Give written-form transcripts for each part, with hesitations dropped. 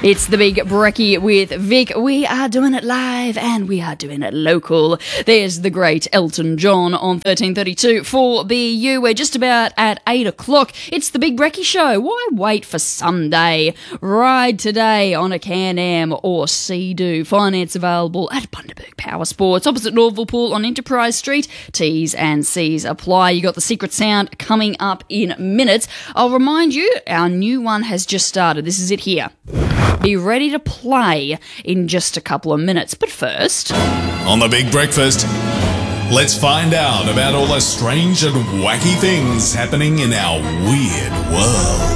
It's the Big Brekkie with Vic. We are doing it live and we are doing it local. There's the great Elton John on 1332 for BU. We're just about at 8 o'clock. It's the Big Brekkie Show. Why wait for Sunday? Ride today on a Can-Am or Sea-Doo. Finance available at Bundaberg Power Sports, opposite Norville Pool on Enterprise Street. T's and C's apply. You got the Secret Sound coming up in minutes. I'll remind you, our new one has just started. This is it here. Be ready to play in just a couple of minutes. But first, on the Big Breakfast, let's find out about all the strange and wacky things happening in our weird world.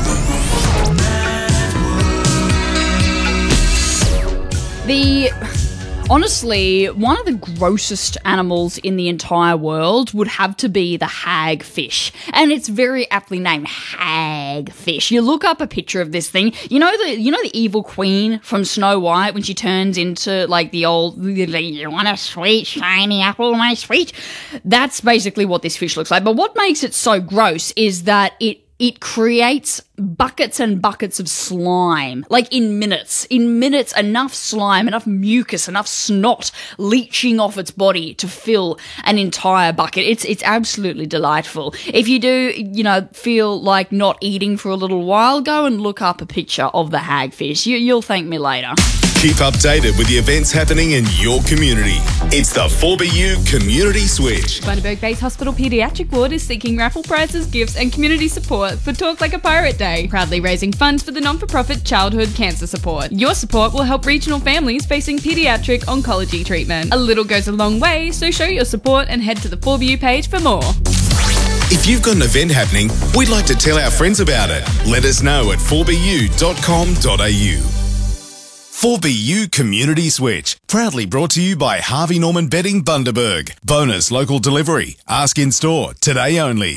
Honestly, one of the grossest animals in the entire world would have to be the hagfish. And it's very aptly named hagfish. You look up a picture of this thing. You know the evil queen from Snow White when she turns into like the old, you want a sweet shiny apple, my sweet? That's basically what this fish looks like. But what makes it so gross is that it creates buckets and buckets of slime, like in minutes, enough slime, enough mucus, enough snot leaching off its body to fill an entire bucket. It's absolutely delightful. If you do, feel like not eating for a little while, go and look up a picture of the hagfish. You'll thank me later. Keep updated with the events happening in your community. It's the 4BU Community Switch. Bundaberg Base Hospital Paediatric Ward is seeking raffle prizes, gifts and community support for Talk Like a Pirate Day, proudly raising funds for the non-for-profit Childhood Cancer Support. Your support will help regional families facing paediatric oncology treatment. A little goes a long way, so show your support and head to the 4BU page for more. If you've got an event happening, we'd like to tell our friends about it. Let us know at 4bu.com.au. 4BU Community Switch, proudly brought to you by Harvey Norman Bedding Bundaberg. Bonus local delivery. Ask in store, today only.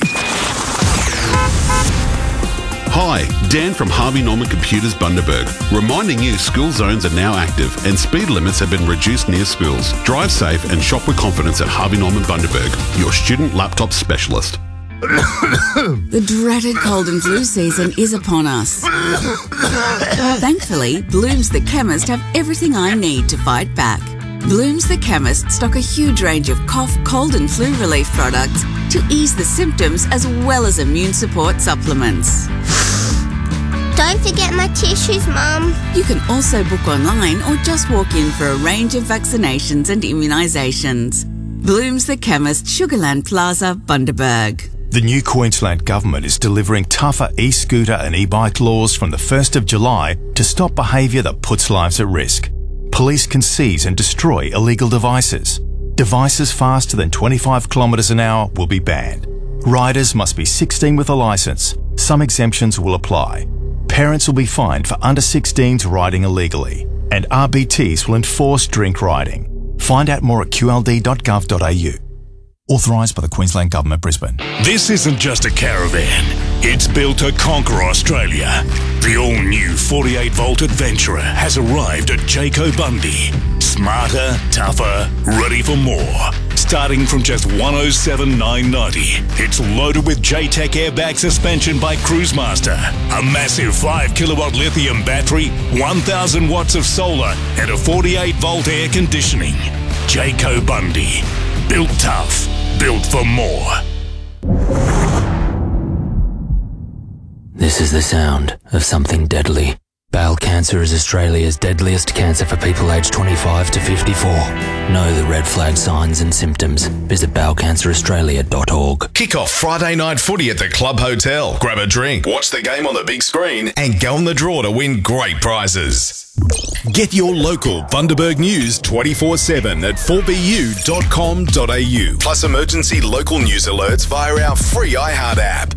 Hi, Dan from Harvey Norman Computers Bundaberg, reminding you school zones are now active and speed limits have been reduced near schools. Drive safe and shop with confidence at Harvey Norman Bundaberg, your student laptop specialist. The dreaded cold and flu season is upon us. Thankfully, Blooms the Chemist have everything I need to fight back. Blooms the Chemist stock a huge range of cough, cold and flu relief products to ease the symptoms as well as immune support supplements. Don't forget my tissues, Mum. You can also book online or just walk in for a range of vaccinations and immunisations. Blooms the Chemist, Sugarland Plaza, Bundaberg. The new Queensland Government is delivering tougher e-scooter and e-bike laws from the 1st of July to stop behaviour that puts lives at risk. Police can seize and destroy illegal devices. Devices faster than 25 kilometres an hour will be banned. Riders must be 16 with a licence. Some exemptions will apply. Parents will be fined for under 16s riding illegally. And RBTs will enforce drink riding. Find out more at qld.gov.au. Authorised by the Queensland Government, Brisbane. This isn't just a caravan. It's built to conquer Australia. The all-new 48-volt Adventurer has arrived at Jayco Bundy. Smarter, tougher, ready for more. Starting from just $107,990. It's loaded with J-Tech airbag suspension by Cruisemaster, a massive 5-kilowatt lithium battery, 1,000 watts of solar, and a 48-volt air conditioning. Jayco Bundy. Built tough. Built for more. This is the sound of something deadly. Bowel cancer is Australia's deadliest cancer for people aged 25 to 54. Know the red flag signs and symptoms. Visit bowelcanceraustralia.org. Kick off Friday night footy at the Club Hotel. Grab a drink, watch the game on the big screen, and go in the draw to win great prizes. Get your local Bundaberg news 24/7 at 4bu.com.au. Plus emergency local news alerts via our free iHeart app.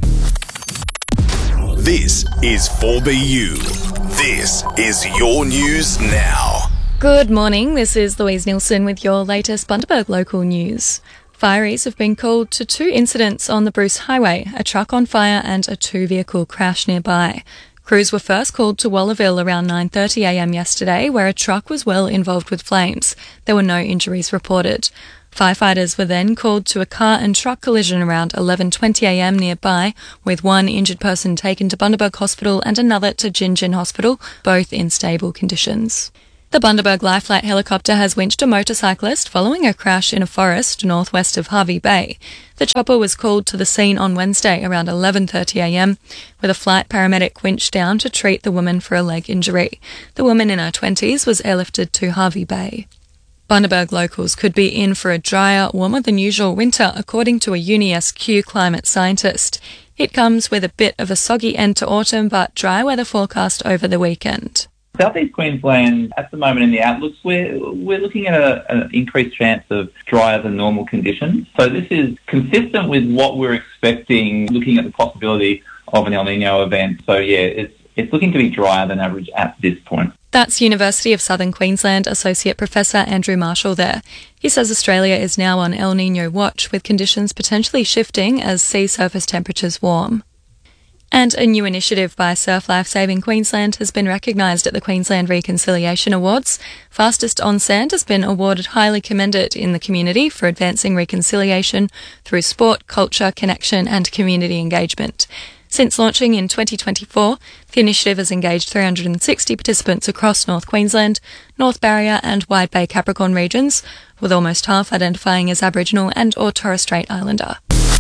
This is 4BU. This is your news now. Good morning, this is Louise Nielsen with your latest Bundaberg local news. Fireys have been called to 2 incidents on the Bruce Highway, a truck on fire and a 2-vehicle crash nearby. Crews were first called to Wallerville around 9:30am yesterday, where a truck was well involved with flames. There were no injuries reported. Firefighters were then called to a car and truck collision around 11:20am nearby, with one injured person taken to Bundaberg Hospital and another to Gingin Hospital, both in stable conditions. The Bundaberg Lifelight helicopter has winched a motorcyclist following a crash in a forest northwest of Hervey Bay. The chopper was called to the scene on Wednesday around 11:30am, with a flight paramedic winched down to treat the woman for a leg injury. The woman in her 20s was airlifted to Hervey Bay. Bundaberg locals could be in for a drier, warmer than usual winter, according to a UniSQ climate scientist. It comes with a bit of a soggy end to autumn, but dry weather forecast over the weekend. South East Queensland, at the moment in the outlooks, we're looking at an increased chance of drier than normal conditions. So this is consistent with what we're expecting, looking at the possibility of an El Nino event. So yeah, it's looking to be drier than average at this point. That's University of Southern Queensland Associate Professor Andrew Marshall there. He says Australia is now on El Nino watch, with conditions potentially shifting as sea surface temperatures warm. And a new initiative by Surf Life Saving Queensland has been recognised at the Queensland Reconciliation Awards. Fastest on Sand has been awarded highly commended in the community for advancing reconciliation through sport, culture, connection and community engagement. Since launching in 2024, the initiative has engaged 360 participants across North Queensland, North Barrier and Wide Bay Capricorn regions, with almost half identifying as Aboriginal and or Torres Strait Islander.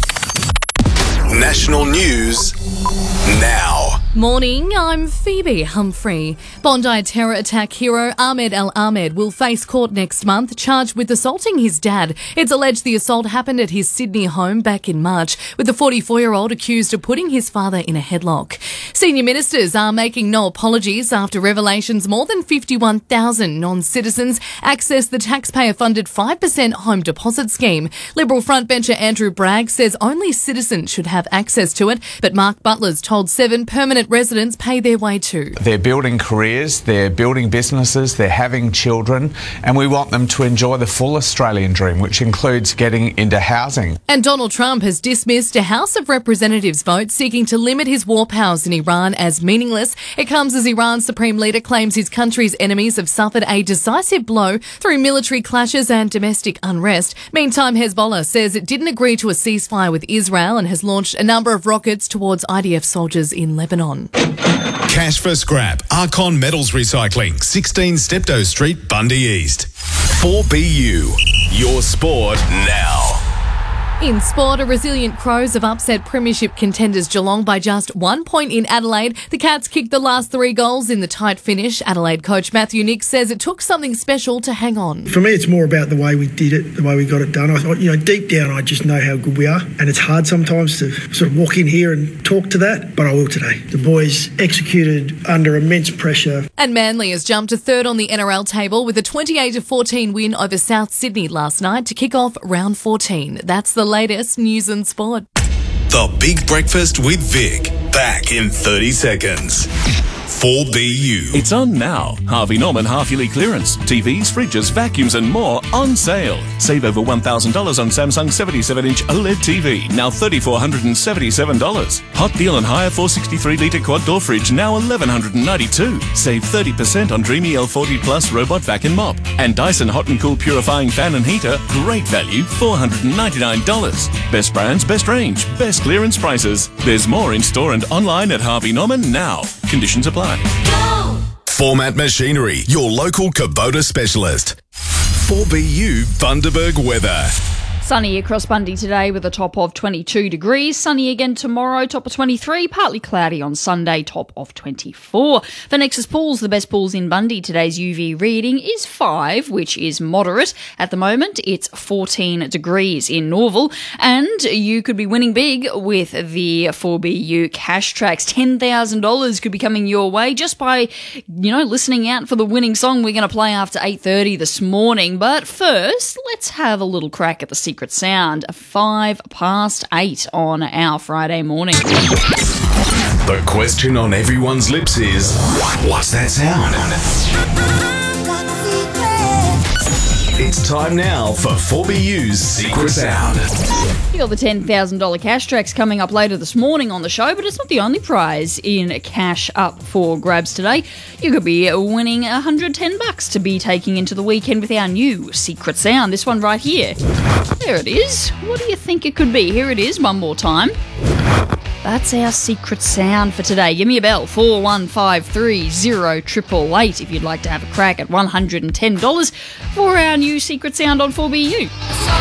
National news now. Morning, I'm Phoebe Humphrey. Bondi terror attack hero Ahmed El Ahmed will face court next month, charged with assaulting his dad. It's alleged the assault happened at his Sydney home back in March, with the 44-year-old accused of putting his father in a headlock. Senior ministers are making no apologies after revelations more than 51,000 non-citizens access the taxpayer-funded 5% home deposit scheme. Liberal frontbencher Andrew Bragg says only citizens should have access to it, but Mark Butler's told Seven permanent residents pay their way too. They're building careers, they're building businesses, they're having children, and we want them to enjoy the full Australian dream, which includes getting into housing. And Donald Trump has dismissed a House of Representatives vote seeking to limit his war powers in Iran as meaningless. It comes as Iran's supreme leader claims his country's enemies have suffered a decisive blow through military clashes and domestic unrest. Meantime, Hezbollah says it didn't agree to a ceasefire with Israel and has launched a number of rockets towards IDF soldiers in Lebanon. Cash for scrap. Archon Metals Recycling, 16 Steptoe Street, Bundy East. 4BU, your sport now. In sport, a resilient Crows have upset premiership contenders Geelong by just 1 point in Adelaide. The Cats kicked the last 3 goals in the tight finish. Adelaide coach Matthew Nick says it took something special to hang on. For me, it's more about the way we did it, the way we got it done. Deep down, I just know how good we are, and it's hard sometimes to sort of walk in here and talk to that, but I will today. The boys executed under immense pressure. And Manly has jumped to third on the NRL table with a 28-14 win over South Sydney last night to kick off round 14. That's the latest news and sport. The Big Breakfast with Vic. Back in 30 seconds. 4BU. It's on now. Harvey Norman half-yearly clearance. TVs, fridges, vacuums and more on sale. Save over $1,000 on Samsung 77-inch OLED TV, now $3,477. Hot deal on hire 463-litre quad-door fridge, now $1,192. Save 30% on Dreamy L40 Plus robot vac and mop. And Dyson Hot and Cool purifying fan and heater, great value, $499. Best brands, best range, best clearance prices. There's more in store and online at Harvey Norman now. Conditions apply. Go! Format Machinery, your local Kubota specialist. 4BU Bundaberg weather. Sunny across Bundy today with a top of 22 degrees. Sunny again tomorrow, top of 23. Partly cloudy on Sunday, top of 24. For Nexus Pools, the best pools in Bundy, today's UV reading is 5, which is moderate. At the moment, it's 14 degrees in Norval. And you could be winning big with the 4BU cash tracks. $10,000 could be coming your way just by, listening out for the winning song we're going to play after 8:30 this morning. But first, let's have a little crack at the secret sound, 8:05 on our Friday morning. The question on everyone's lips is, what's that sound? It's time now for 4BU's Secret Sound. You got the $10,000 cash tracks coming up later this morning on the show, but it's not the only prize in cash up for grabs today. You could be winning $110 to be taking into the weekend with our new Secret Sound. This one right here. There it is. What do you think it could be? Here it is one more time. That's our secret sound for today. Give me a bell, 41530888 if you'd like to have a crack at $110 for our new secret sound on 4BU.